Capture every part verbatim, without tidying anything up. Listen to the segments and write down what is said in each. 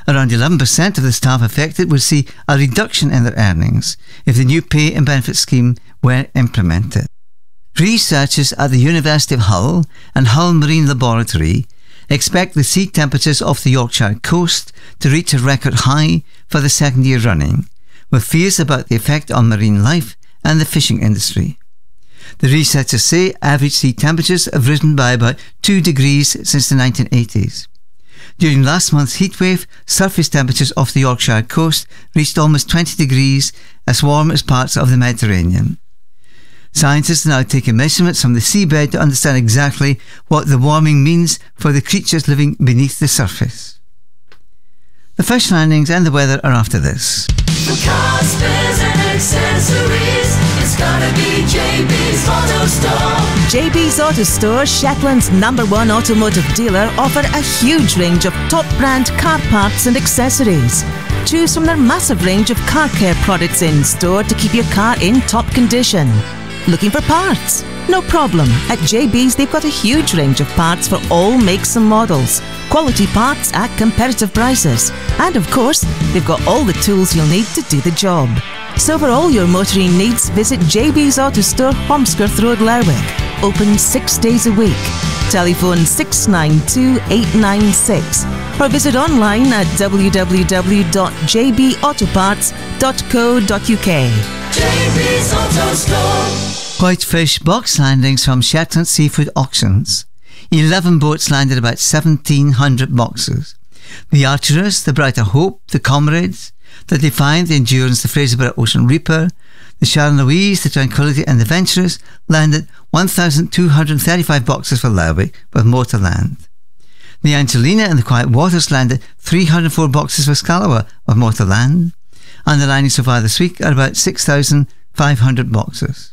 Around eleven percent of the staff affected would see a reduction in their earnings if the new pay and benefit scheme were implemented. Researchers at the University of Hull and Hull Marine Laboratory expect the sea temperatures off the Yorkshire coast to reach a record high for the second year running, with fears about the effect on marine life and the fishing industry. The researchers say average sea temperatures have risen by about two degrees since the nineteen eighties. During last month's heatwave, surface temperatures off the Yorkshire coast reached almost twenty degrees, as warm as parts of the Mediterranean. Scientists are now taking measurements from the seabed to understand exactly what the warming means for the creatures living beneath the surface. The fish landings and the weather are after this. For cars, spares and accessories, it's gotta be J B's Auto Store. J B's Auto Store, Shetland's number one automotive dealer, offer a huge range of top brand car parts and accessories. Choose from their massive range of car care products in store to keep your car in top condition. Looking for parts? No problem. At J B's they've got a huge range of parts for all makes and models. Quality parts at competitive prices. And of course, they've got all the tools you'll need to do the job. So for all your motoring needs, visit J B's Auto Store, Holmskirth Road, Lerwick. Open six days a week. Telephone six nine two, eight nine six or visit online at w w w dot j b autoparts dot co dot u k. J B's Auto Store. Whitefish box landings from Shetland Seafood Auctions. eleven boats landed about seventeen hundred boxes. The Archeress, the Brighter Hope, the Comrades, the Defiant, the Endurance, the Fraserburgh Ocean Reaper, the Sharon Louise, the Tranquility and the Venturous landed one thousand two hundred thirty-five boxes for Lerwick, with more to land. The Angelina and the Quiet Waters landed three hundred four boxes for Scalawa, with more to land. And the landings so far this week are about six thousand five hundred boxes.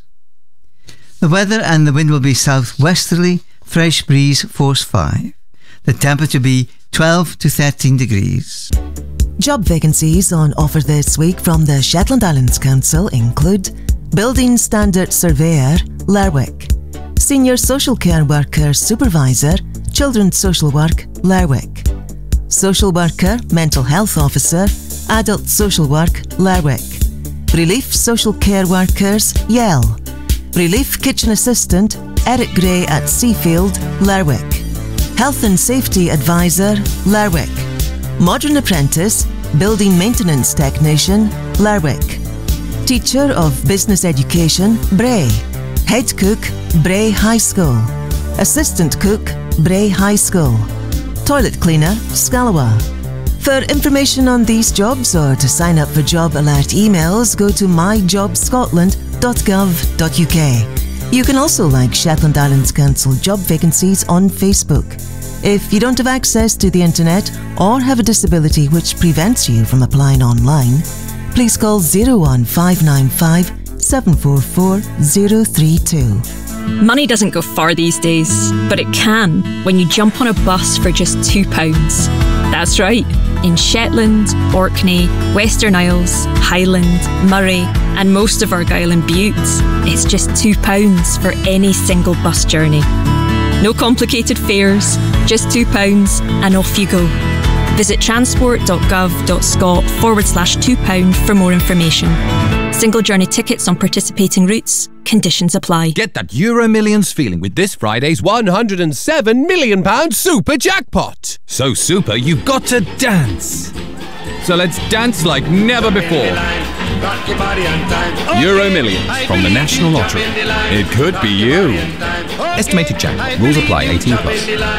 The weather and the wind will be southwesterly, fresh breeze force five. The temperature will be twelve to thirteen degrees. Job vacancies on offer this week from the Shetland Islands Council include Building Standard Surveyor, Lerwick; Senior Social Care Worker Supervisor, Children's Social Work, Lerwick; Social Worker, Mental Health Officer, Adult Social Work, Lerwick; Relief Social Care Workers, Yell; Relief Kitchen Assistant, Eric Gray at Seafield, Lerwick; Health and Safety Advisor, Lerwick; Modern Apprentice, Building Maintenance Technician, Lerwick; Teacher of Business Education, Bray; Head Cook, Bray High School; Assistant Cook, Bray High School; Toilet Cleaner, Scalawa. For information on these jobs or to sign up for job alert emails, go to my job scotland dot gov dot u k. You can also like Shetland Islands Council job vacancies on Facebook. If you don't have access to the internet or have a disability which prevents you from applying online, please call zero one five nine five, seven four four, zero three two. Money doesn't go far these days, but it can when you jump on a bus for just two pounds. That's right. In Shetland, Orkney, Western Isles, Highland, Murray and most of Argyll and Bute, it's just two pounds for any single bus journey. No complicated fares, just two pounds and off you go. Visit transport dot gov dot scot forward slash two pound for more information. Single journey tickets on participating routes. Conditions apply. Get that Euro Millions feeling with this Friday's one hundred and seven million pound super jackpot. So super, you've got to dance. So let's dance like never before. Euro Millions from the National Lottery. It could be you. Estimated jackpot. Rules apply. eighteen plus.